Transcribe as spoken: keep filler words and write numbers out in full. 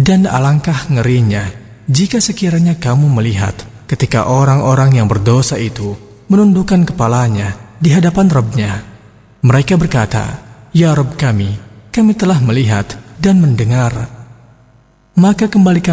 Dan alangkah ngerinya jika sekiranya kamu melihat ketika orang-orang yang berdosa itu menundukkan kepalanya di hadapan Rabb-Nya. Mereka berkata, "Ya Rabb kami, kami telah melihat dan mendengar." Maka kembalikan